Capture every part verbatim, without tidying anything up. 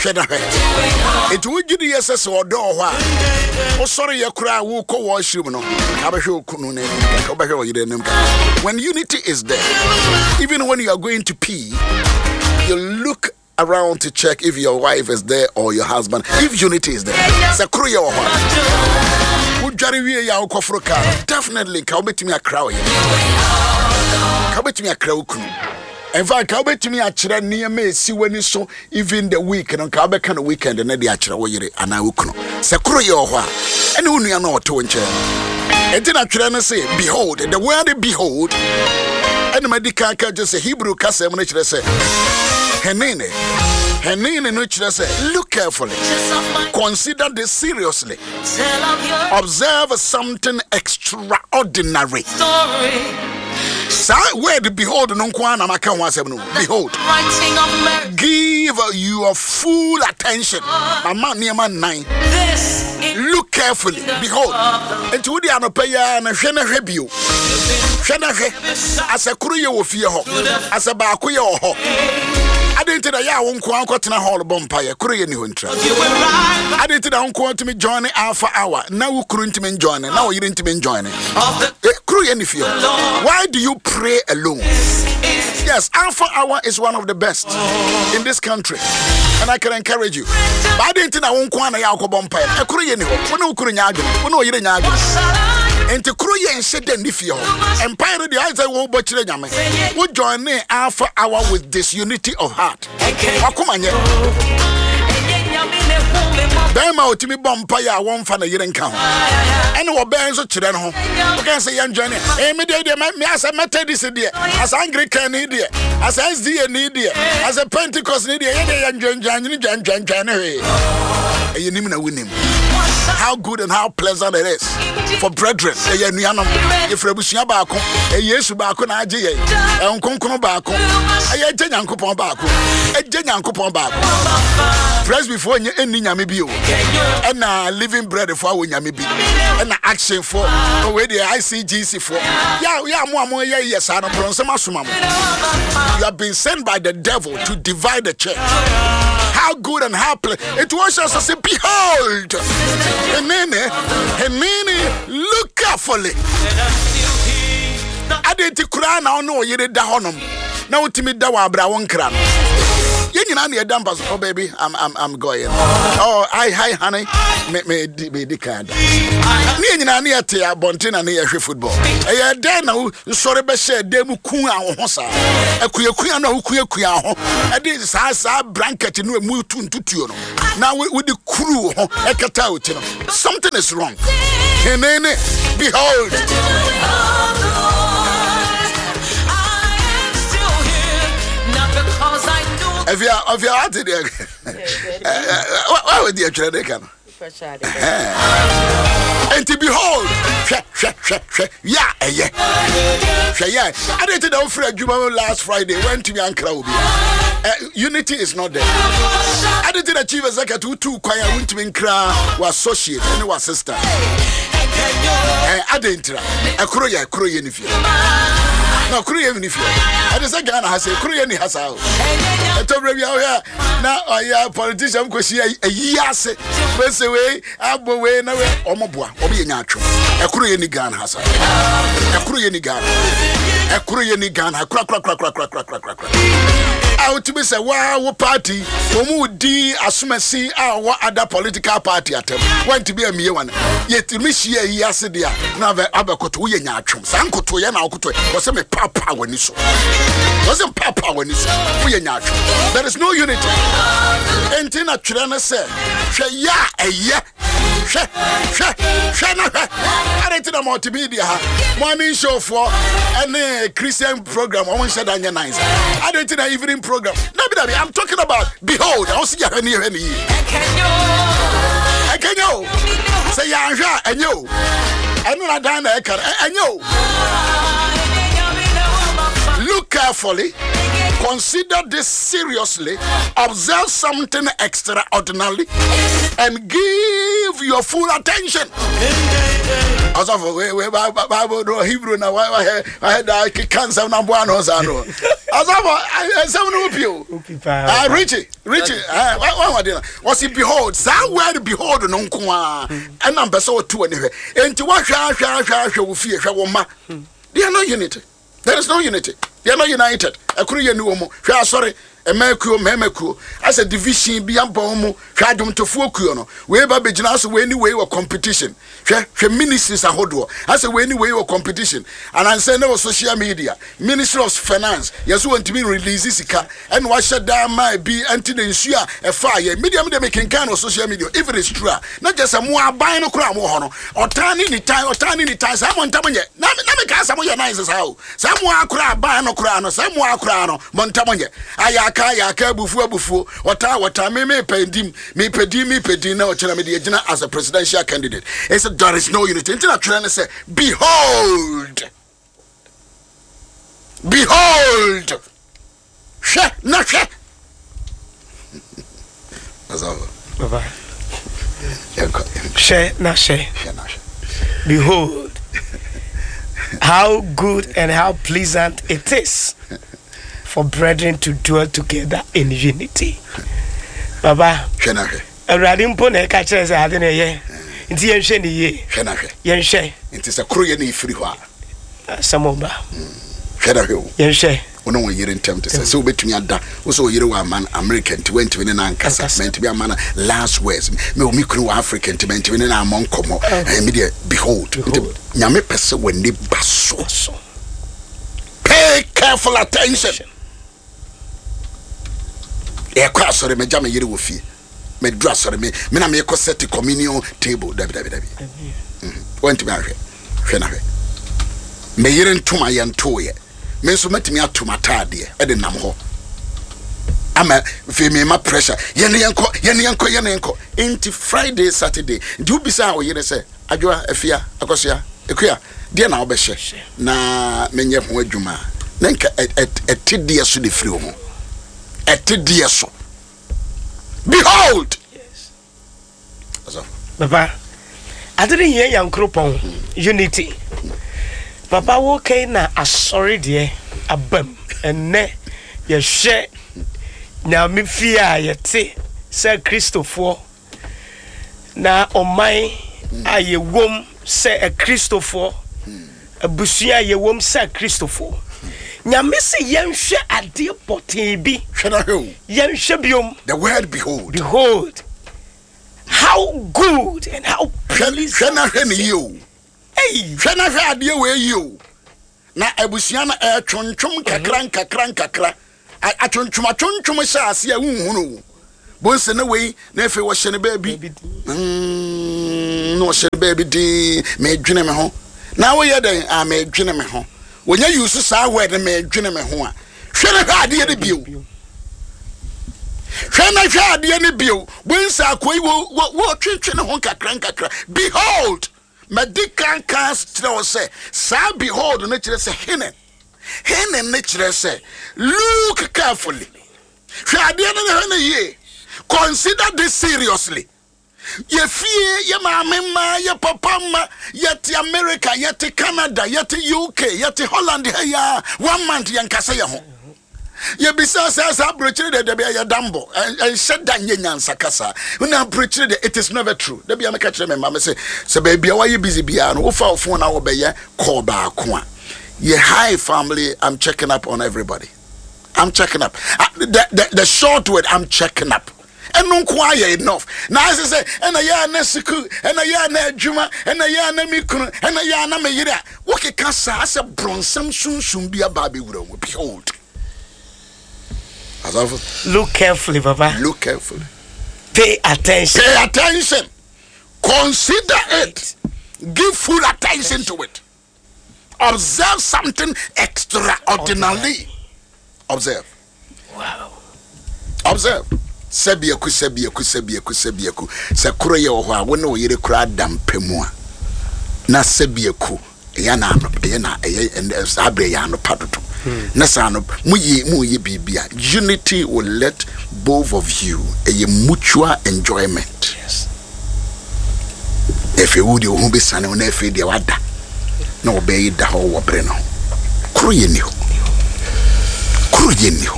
hweda hwe it would give you SS or do wa o sorry ya kura wo ko washroom no abehwe okunu na obehwe o yire nem when unity is there even when you are going to pee you look around to check if your wife is there or your husband if unity is there se kuro ye wo wo dware wie ya okofro ka definitely ka obetimi akra wo ye ka obetimi akra okunu in fact ka obetimi akira niam esi wani so even the week no ka obeka no weekend na de akira wo yire ana okunu se kuro ye wo a ene onua na oto nche entina akira no say behold the word behold and medical ka just Hebrew ka say mo kire say henene henene no kire say look carefully consider this seriously observe something extraordinary sa word behold no kwa na maka ho asem no behold give your full attention mama niema nine look carefully behold and to the anopeya na hwe na hwe bio hwe na hwe asakuru ye wo fie ho asaba ko ye ho adenti da ya wo nko ankotena hall bompa ye kuru ye ni ho ntra adenti da nko to me join alpha hour na wo kuru ntime join na wo yire ntime join kuru ye ni fie why do you pray alone? Yes, alpha hour is one of the best in this country and I can encourage you but I didn't know one ya ko bompa e kuru ye ni ho wo no kuru nya adwo wo no yire nya adwo enti kuru ye nse den ni fie ho empire the I say wo bo kire nyame wo join alpha hour with this unity of heart wakomanye Bema otimi bompa ya wonfa na yire nka ho ene wo ben so kire no ho wo kan say yan join eh me dey me asa Methodist dey as Anglican ni dey as S D A ni dey as a Pentecost ni dey yan join join ni join join join eh eyenim na winim how good and how pleasant it is for brethren eh nuanom efrabusua baako eh Yesu baako na age ye eh nkonkono baako eh je nyankopon baako eh je nyankopon baako press before any nyame bi o and na living bread for our nyame bi and na action for we the I C G C for ya ya mo amo ye yes ano bronze masoma mo you have been sent by the devil to divide the church how good and how ple- it was just as behold henene henene look carefully adenti kura na ono yire da honom na utimi da wa abra won kra no yenyina na yedamba so oh baby i'm i'm i'm going oh hi hi honey me me me di kada ni yenyina na yete abonte na na yehwe football e ye den na sori be share dem kun aho sa akuyakua na akuyakua ho e di sa sa blanket no emu tuntutuo no na we di kuru ho e kata oti no something is wrong henene behold if you are if you are there why would you try to come and to behold yeah yeah yeah I did not offer a last Friday went to be Ankara unity is not there I didn't achieve a zakat to two choir went to be Ankara was associate and was sister I didn't a kroya kroya if you no kroya if you I just say Ghana has a kroya ni has out I told you now I politician ko see a years bese we abo we na we omoboa obi nyatwo e kroya ni Ghana has e kroya ni Ghana e kroya ni Ghana kra kra kra kra kra kra kra kra out to be say wow party omu di asumasi our other political party atem want to be a me one yet me share years dia na abekoto we nyatwo sankoto ye na okoto was say me papa wani so was papa wani so we nyatwo there is no unity entina twere na say hwe ya eye hwe hwe hwe na hwe arentina multimedia ha morning show for any Christian program I want say that nice arentina evening program no be that I'm talking about behold I see you here here I can you say ya hwa enyo enu na dan na e kare enyo look carefully consider this seriously, observe something extraordinary, and give your full attention. As of Bible, Hebrew, now I had cancer number one. As of I said, you, Richie, Richie, was it behold, somewhere behold, no kwa, and number so two anyway. And to what shall fear, they are not unity. There is no unity. They are not united. I couldn't know. Sorry. A mercury, mercury. As a division beyond Bomo, Shadum to Fukuno. We ever be generous any way of competition. Ministries are hot. As a way way of competition. And I say no social media, Ministry of Finance. Yes, want to be releases and what shut down might be anti the issue a fire. Medium they making kind of social media, if it is true. Not just a more buying a crown or turning the time or turning the time. Someone tell me, Namika, some of your nice as how. Someone crowd buying a crown or someone crown or Montamanya. I Kaya bufu bufu wata wata me me pedim me pedi me pedi na ochena me de as a presidential candidate. He said there is no unity. Until I try to say, behold, behold, she na she. Baba, she na she. Behold, how good and how pleasant it is for brethren to dwell together in unity. Baba, already mpone ka chere say ade na ye. Nti ye hwe ni ye. Hwe na hwe. Ye hwe. Nti se kro ye na ifiri ho a. Samoba. Hwe na hwe. Ye hwe. Ono won yere ntem te se se obetumi ada. Wo so yere wa man American ti went we na nkasa. Meant be a man last words. Me o mi kru wa African ti meant we na amon komo. And me dey behold. Nyame pese wani baso. Pay careful attention. E kwa sori me jama yere wo fie me dra sori me me na me ko set communion table dabi dabi dabi mhm won't be ahwe hwe na hwe me yere ntoma ye ntoye me so matimi atoma taade e de nam ho ama fe me ma pressure ye ne yenko ye ne yenko ye ne yenko into Friday Saturday do bisa wo yere se adwoa afia akosia ekua de na obehye na menye ho adwuma na nka etide so de firi ho. So. Behold. Yes. Papa, I didn't hear young Cropon unity. Papa woke na asori de abam and ne ye share now me fear yet Sir Christopher na o my aye wom say a Christopher a busia ye wom Sir Christopher. Nyame se yenhwe ade potin bi yenhwe biom the word behold behold how good and how pleasant hey hwena hwe ade we yi na abusia na e twontwom kakra kakra kakra atwontwom atwontwom sha ase a hunhunu bonse na we na efe wo hye ne ba bi mm no hye ba bi di me dwene me ho na wo ye den a me dwene me ho when you use this word me dwene me ho a hwe na hwa ade ne bio hwe na hwa ade ne bio bonse akoi wo wo twetwe ne ho kakra kakra behold medical cast tell say sa behold na kire say hene hene na kire say look carefully hwa ade ne hene ye consider this seriously. Ye fie ye mama ma ye papa ma ye te America ye te Canada ye te U K ye te Holland ya one month ye nkasa ye ho ye bisa sa sa brochire de de be ye dambo en sheda nye nyansa kasa una brochire de it is never true de be am ka kire me mama say se ba bia wa ye busy bia no wo fa phone na wo be ye call ba ko a ye hi family I'm checking up on everybody I'm checking up uh, the, the the short word I'm checking up. And no quiet enough. Now I say, and a ya na siku, and a ya na juma, and a ya na mikun, and a ya na meyira. What a cassa as a bronsum soon soon be a baby will behold. Look carefully, Papa. Look carefully. Pay attention. Pay attention. Consider it. Give full attention to it. Observe something extraordinary. Observe. Wow. Observe. Sabieku sabieku sabieku sabieku sakuro ye ho a wona oyere kura dampemu a na sabieku ya na anop ye na ye sabre ya no padodo Nasano, muye muye bibia. Unity will let both of you a mutual enjoyment. Yes. If you would you be son on F D wada. No obey the whole wabreno. Kruyenio. Kruyenio.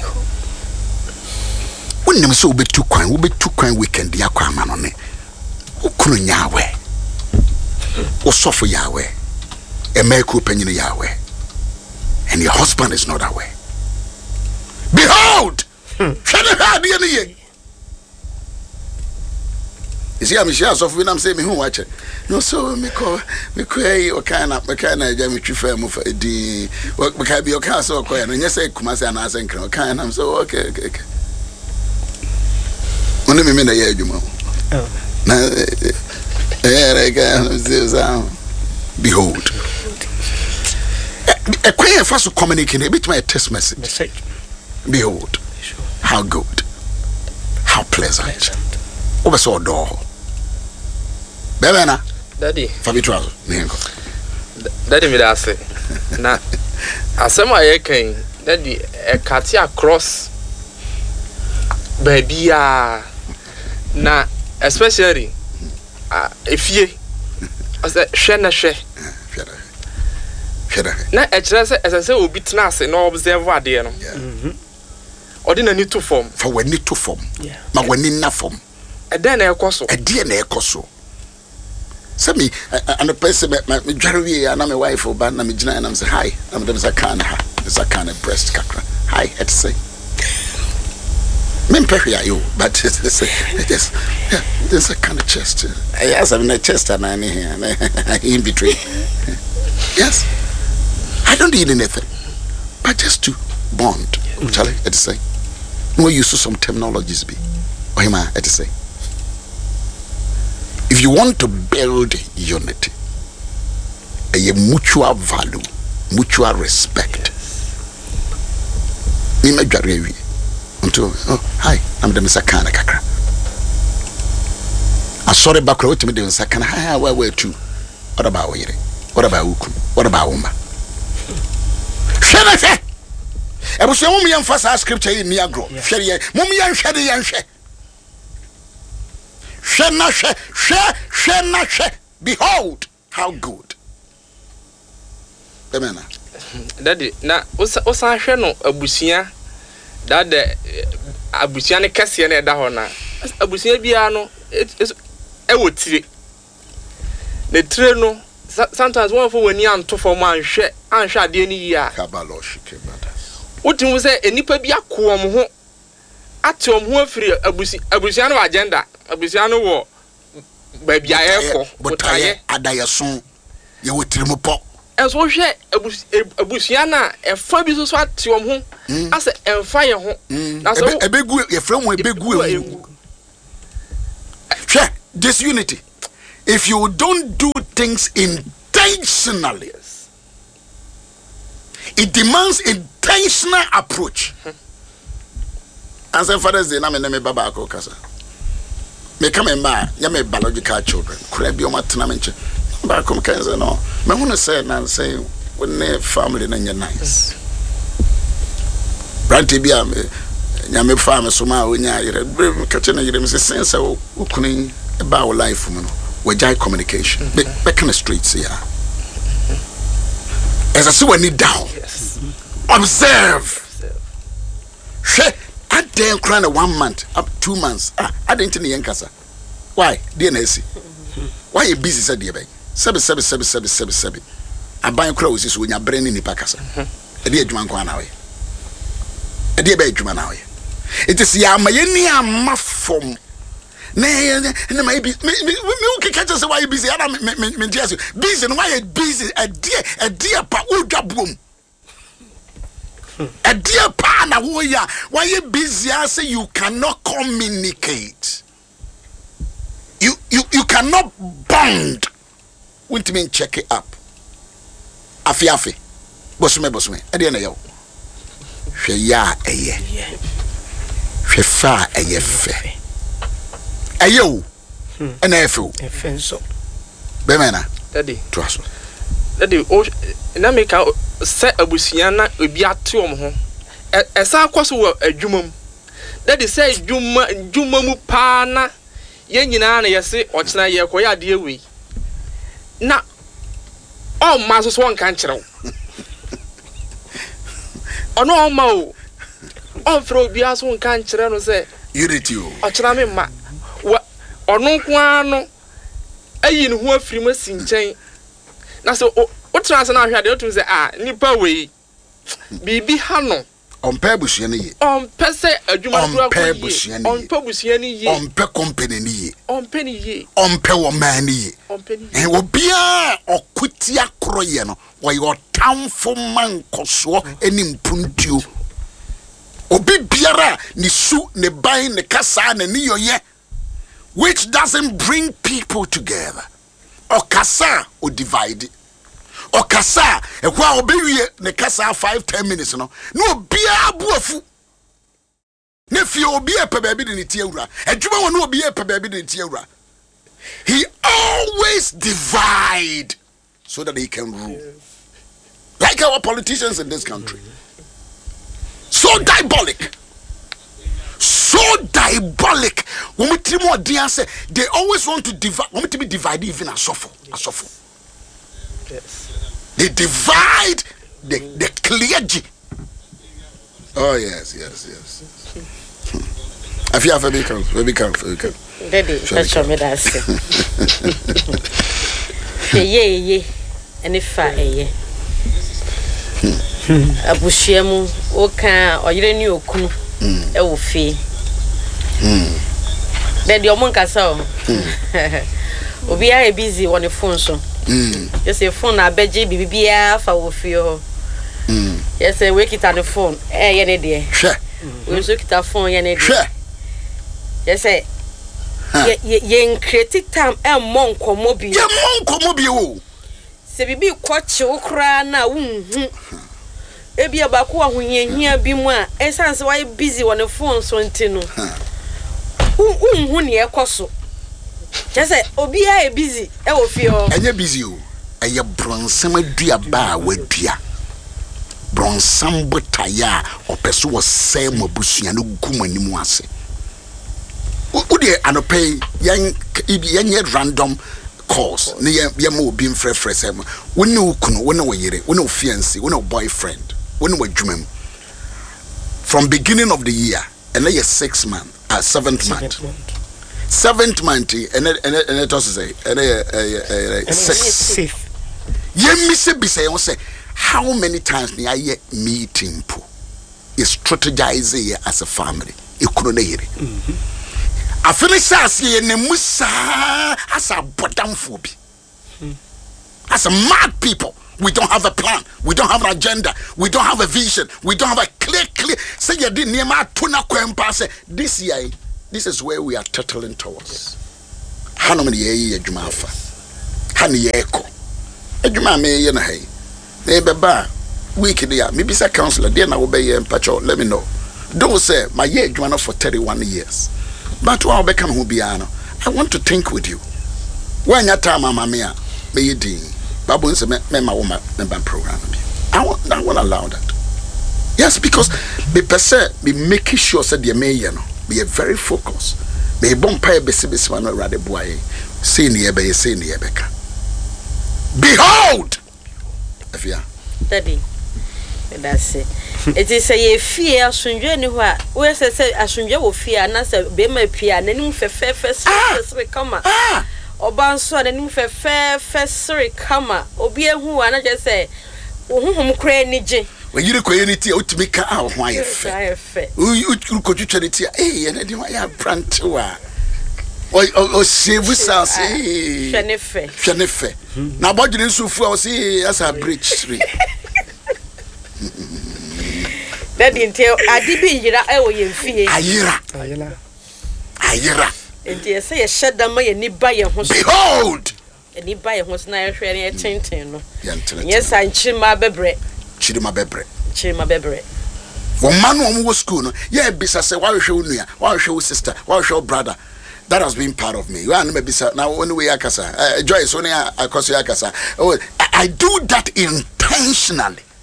When them so be too kind, will be too kind weekend the aquaman on it. Ukuru Yahweh. Or suffer Yahweh. A make open Yahweh. And your husband is not aware. Behold! You see, I'm sure so when I'm saying me who watch it. No, so me call me cry or kind of me kind of jam to fair move the work me can be your castle or coin and you say come and answer and kind I'm so okay okay okay. Only me mean a year you know. Now yeah I can see behold. A queer first to communicate a bit my text message. Message. Behold, how good, how pleasant. pleasant. Over so door. Bebena, Daddy. Fabitral, Ninko. Daddy, me that say. Na, asema ye ken. Daddy, a kati across. Baby ah, na especially ah if ye, as a share na share. Na echira se esese obi tena ase na observe ade no. Mhm. Odi na ni to form. For when ni to form. Ma when ni na form. E den na ekoso. E de na ekoso. Say me and the person me dware wie na my wife oba na me gina na me say hi. Na me dem say kan ha. This a kind of breast kakra. Hi, et say. Me mpehwe ayo, but it's just yeah, there's a kind of chest. Yes, I mean a chest and I here in between. Yes. I don't need anything, but just to bond. Yeah. Charlie, I say, no use some terminologies be. Or him, I say, if you want to build unity, a mutual value, mutual respect. Me me jare until oh hi, I'm the Mister Kana Kakra. I saw the back road to me the Mister Kana. Hi, where were you? What about you? What about Uku? What about Uma? Share it. I was saying, "Mummy, I'm fast as scripture in Niagro. Share it. Mummy, I'm share it. I'm share. Share na share. Share. Share na share. Behold, how good." Amen. Daddy, na osa osa share no abusia. That the abusia ne kase na eda ho na. Abusia bia no e wo tire. Ne tire no sometimes one for when you anto for man hwe anhwe ade ni yi a kabalosh kebadas wotim say enipa bi akoom ho ate om ho afiri abusi abusia no agenda abusia no wo ba bia yeko botaye adayeso ye wotirimu po enso hwe abusia na efa bi so so ate om ho ase emfa ye ho na so ebegu ye frem ho ebegu emu hwe disunity. If you don't do things intentionally, yes, it demands intentional approach. And some fathers say, "Na me na me baba ako kasa." Me come ma, ya me biological children. Could be o matena menche. Ba come kan say no. Me hu no say na say when family na nya nice. Branti bia me nya me farm so ma onya yire. Ka che na yire me say sense o kunu e ba life mu no. We jai communication. Mm-hmm. Back in the streets here. Mm-hmm. As I see when you down. Yes. Observe. She I didn't cry one month, up two months. Ah, I didn't in the Yankasa. Why? D N A C. Why you busy said dear bag? Seven seven seven seven seven seven. I buy clothes is when you're brain in the Pacasa. A dear Juan Guanawe. A dear bag Jumanawe. It is Yamayenia Muffum. Nay, and maybe me catch us why you busy. I don't busy and why you busy a dear a dear pa boom. A dear pa na warrior. Why you busy? I say you cannot communicate. You you you cannot bond. Won't mean check it up. Afi afi. Bosume bosume. I didn't know. She ya eye. She fa eye fe. Ayo, and I feel so. Bemana, Daddy, trust. Daddy, oh, na make out se abusia na obi ate om ho esa akoso wo adwuma mu that is say adwuma adwuma mu pa na ye nyina na yese ochena ye koya ade ewi na o ma so so nka nkyerɛw ono o ma o o fro obi aso nka nkyerɛ no se unity o ochena me ma ono nko ano ayi ne ho afiri masi nkyɛn na so o trans na ahwɛ de o tun say ah nipa we bibi ha no on pay busua ne ye on pɛ sɛ adwuma do akɔ on pɛ busua ne ye on pɛ company ne ye on pɛ ne ye on pɛ wo man ne ye on pɛ ne ye obia okuti akoro ye no wo yo tamfo man koso enim puntuo obi biara ni su ne ban ne kasa ne ni yoye which doesn't bring people together or kasa or divide or kasa e kwa obewie ne kasa five ten minutes no no bia abuafu ne fie obi e pe baabi de ne tie wura adwuma won no obi e pe baabi de ne tie wura he always divide so that he can rule like our politicians in this country so diabolic so diabolic when we tell more dear say they always want to divide want to be divided even as suffer as suffer yes. They divide the the clergy. Oh yes, yes, yes. I feel very calm, very calm, very calm. Daddy, that's what me that say. Ye ye, and if I ye. Abushiemu, oka, or you knew okunu, e wo fi. Daddy, your monka so. Obi are busy on the phone so. Mm. Just a phone na beji bibia fa wo fio. Mm. Yes, we wake it on the phone. Eh, ye ne de. Sure. We so kita phone ye ne de. Sure. Yes, eh. Ye ye create time e mon komo bi. Ye mon komo bi o. Se bibi kwache okra na wunhu. E bia ba ko ahohiahia bi mu a, e sense why busy on the phone so ntino. Unhu ne ekoso. Just say obia e busy e wo fio. Enye busy o. Eye bronsam aduaba a wadua. Bronsam botaya opeso wo say mabusua no gumanimu ase. Udi anope yan yan random calls. Ne yam obi mfrefre sem. Woni ukunu, woni woyere, woni fiancé, woni boyfriend, woni wadwumam. From beginning of the year, and then six month, uh, seventh month. Seventh month, and then and then it also say, and then sixth. Ye me say be say say how many times ni aye meeting po is strategizing as a family. Ikunu na yere. I finish as ye ne musa as a bodamfo bi. As a mad people. We don't have a plan. We don't have an agenda. We don't have a vision. We don't have a clear, clear. Say you didn't near my tuna kwempa. Say this year, this is where we are turtling towards. How many years you mafa? How many years? You ma me ye na hey. Maybe ba week there. Maybe say counselor. There na obey ye mpacho. Let me know. Don't say my year you for thirty-one years. But what become who be ano? I want to think with you. When your time, mama mia, may you ding. Babu say me my woman member program. I want I won't allow that. Yes, because be per se be making sure say the may no be very focused. Be bon pay be se be se no rade boy. Say ni ebe say ni ebeka. Behold! Afia. Daddy. That's it. It is a fear asunje ni ho a we say say asunje wo fear na say be ma pia nanim fefe fefe kama oba nso nanim fefe fefe kama obi ehu ana je say ohunhum kra ni je we yire koye ni tie otimi ka a ho ayefe u ko twetwe ni tie eh na di ya prantewa o o sevu sa say hwenefe hwenefe na bodwene nsufu a o say as a bridge three. That entail Adibi Yira Ewo Yemfie. Ayira. Ayira. Ayira. And you say a shed them may any buy a horse. Behold! And he buy a horse now, any attention. Yes, I'm Chima Bebre. Chima Bebre. Chima Bebre. For man who was school, yeah, Bisa say, why show you? Why show sister? Why show brother? That has been part of me. You are now when we are Kasa. Joyce, only I cause you Akasa. Oh, I do that intentionally.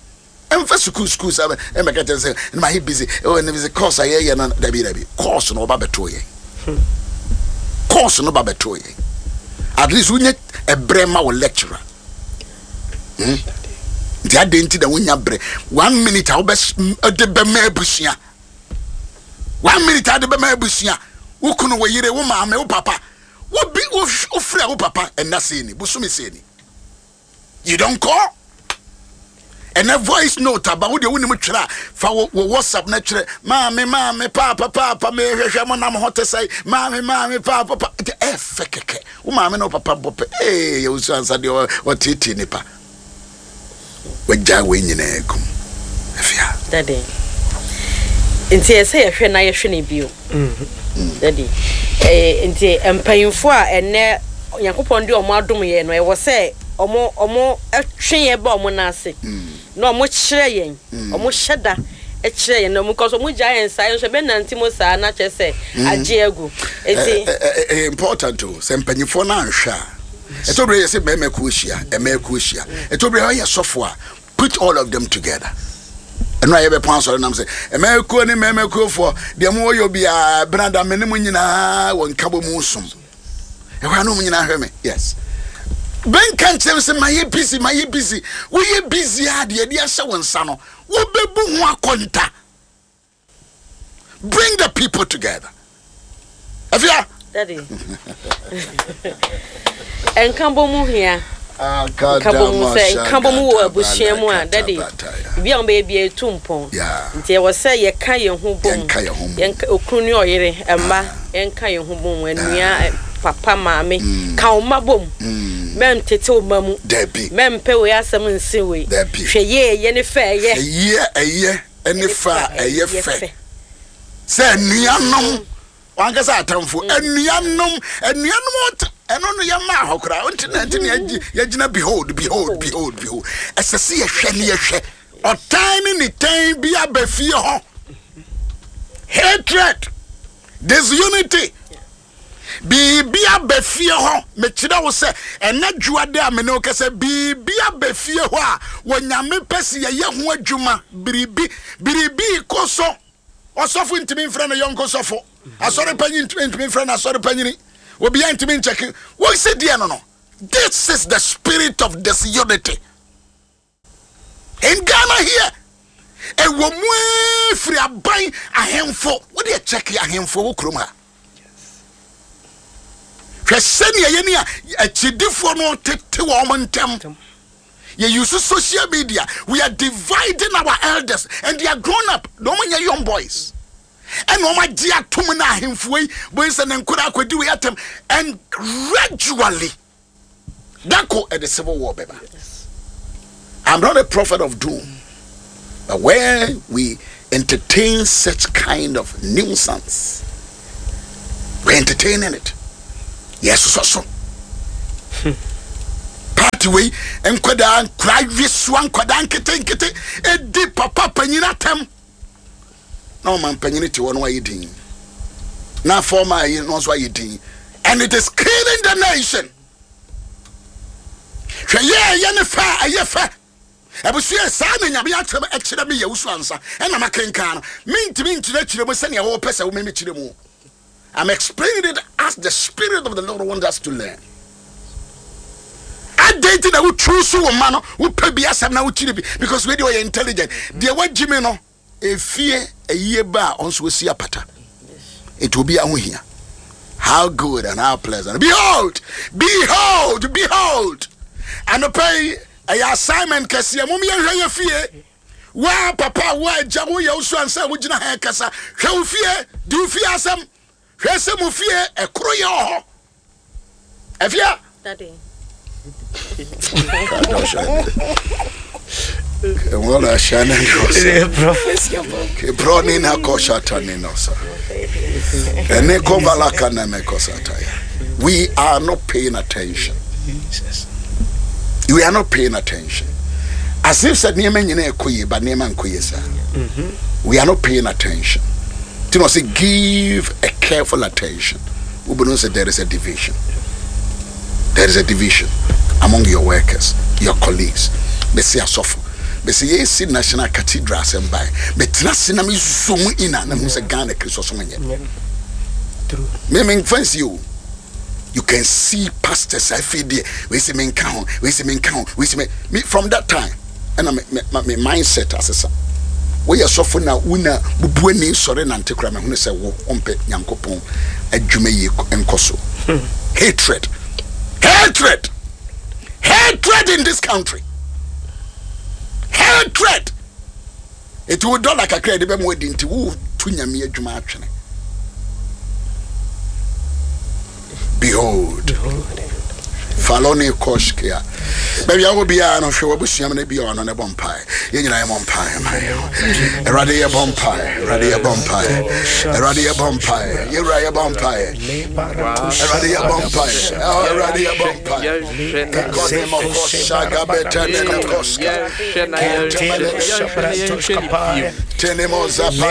I'm for school school seven and make it say my busy oh and is a course I hear and dabi dabi course no babetoye course no babetoye at least we need a brema or lecturer hmm the identity that we have one minute I'll be the bemebusia one minute I'll be bemebusia who couldn't wait a woman my papa what be of free papa and that's any busumi say you don't call. And a voice note about what you win much for WhatsApp natural. Mammy, mammy, papa, papa, me, Shaman, hot to say, mammy, mammy, papa, papa, eh, feke, oh, mammy, no papa, eh, you sons are your what it nipa. When Jawin in a cum. Daddy. In T S A, I shall not shiny view. Daddy. In T and paying for and ne Yakupon do Madumi, and I was say, or more or more a tree bomb when I say. No much sharing, or much shudder, a chair, no because of giant science, Ben and Timosa, not just say, a jago. It's important to send penny for Nansha. It's already a Memecusia, a Mercusia, it's already a software. Put all of them together. And I have a sponsor, and I'm saying, American and Memeco for the more you'll be a brand of Menemunina, one Cabo Musum. And I know when you hear me, yes. Ben can't tell say my busy, my busy. We busy idea, dear so and son. We be one conta. Bring the people together. Have you? Daddy. And Cambomu here. Cambomu say, Cambomu Bushiamua, Daddy. Be on baby a tumpon. Yeah. There was say a kayan who boom, Kaya home, Okunio, and Ma, and kayan who boom, when we are Papa Mammy, Kauma boom. Mem Tito Mamu, Debbie, Mem Pewe Asam Siwi, Debbie, She ye, yenny fair, ye, a year, a year, any far, a year fair. Say, Nianum, one gets out of for a Nianum, and Nianum, and only your mouth crowd, Yajina, behold, behold, behold, behold, as a sea a shelly a shed, or tiny time be a befear. Hatred, disunity. Be be a befear ho mechira wo se ena djua de amene o kase be be a befear ho a wonyame pese ye ho adwuma biribi biribi koso osofo ntimi mfra na yonko sofo asore panyi ntimi mfra na asore panyini obi ntimi ncheki wo se die no no. This is the spirit of disunity in Ghana here. E wo mu free aban ahemfo wo de check ahemfo wo krom ha. Senia Yenia, a chidifo no tete womantem. You use social media. We are dividing our elders, and they are grown up. No one young boys. And no my dear Tumana him way, boys and Nkura could do at them. And gradually, that go at the Civil War, baby. I'm not a prophet of doom, but where we entertain such kind of nuisance, we're entertaining it. Yes, so so. Party way and Quadan cry this one Quadan kitten kitten a deep papa penina tem. No man penity one way eating. Now for my knows why eating. And it is killing the nation. Yeah, Yanifa, a yefa. I was here signing a biat actually be your answer. And I'm a king can mean to mean to let you send your whole person who made to the moon. I'm explaining it as the Spirit of the Lord wants us to learn. I dated a choose a man who pay be as now because we are intelligent. Dear what Jimmy no a fear a year bar on Swissia Pata. It will be a here. How good and how pleasant. Behold, behold, behold. And a pay a Simon Cassia Mumia fear. Why, Papa, why Jamu Yosu and Sam Wujina Hankasa? How fear? Do you fear some? Hwese mu fie ekro ye ho. Afia? Daddy. E wala shana ngosa. Professor. Ke broni na kosha tani nosa. Ene ko balaka na mekosa taya. We are not paying attention. Jesus. We are not paying attention. As if said niema nyina ekoye ba niema nkoye sa. Mhm. We are not paying attention. You know, say give a careful attention. We don't say there is a division. There is a division among your workers, your colleagues. They say a suffer. me say yes national cathedral and by me trust na me so mu ina na me say Ghana Christ so many true me me fancy you you can see pastors I feel there we say me count we say me count we say me from that time and my my mindset as a we are suffering now una bubuani sore na ntekra me hu say wo ompe nyankopon adwuma yi enkoso hatred hatred hatred in this country hatred it would do like a credit be mo dinti wo tunyame adwuma atwene behold Faloni Koshkia. Baby, I will be on of show Busham and be on a bumpire. You know, I'm on pie. A radia bumpire, radia bumpire, a radia bumpire, you ride a bumpire, a radia bumpire, a radia bumpire. Shaga better than a Koska. Tenemos a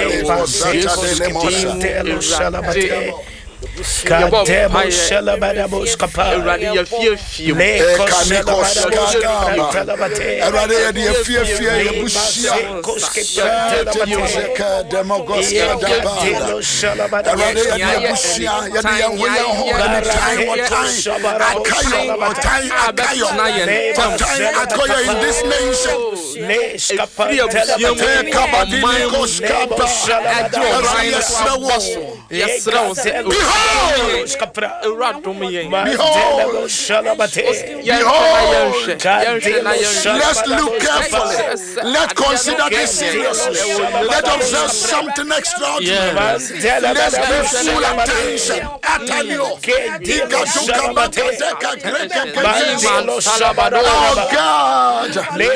pale, Kademo shalabadabo skapa radio fear fear le koshka radio dia fear fear ya bushia kosketa demogoska da banda radio dia bushia ya dia hoya ho time what time akayo what time akayo time akayo in this nation le skapa telebate kabadini koskapa yes yes Behold, let's look carefully. Let's consider this seriously. Let's observe something extraordinary. Let's give full attention. Oh God.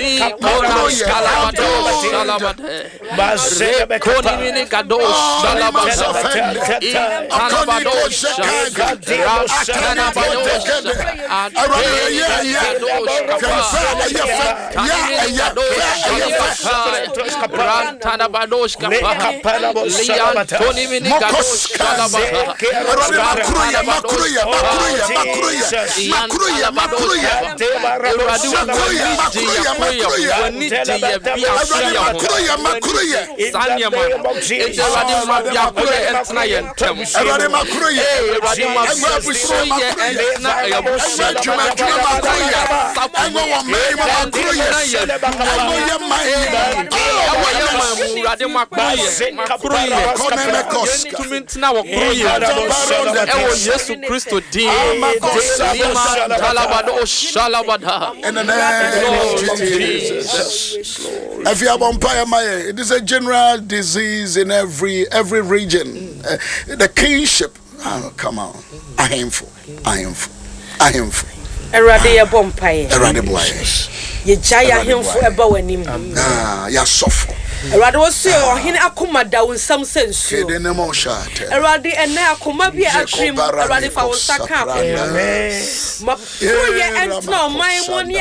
It is a general disease in every every region. Uh, the kingship. Oh, come on. I am for. I am for. I am for. Erade ya bompaye. Erade boy. Ye jaya him for eba wanim. Ah, ya suffer. Erade wo se ohene akoma da wonsam sensu. Kede ne mo shate. Erade ene akoma bi atrim. Erade fa wonsaka. Amen. Ma pro ye entna oman mo ni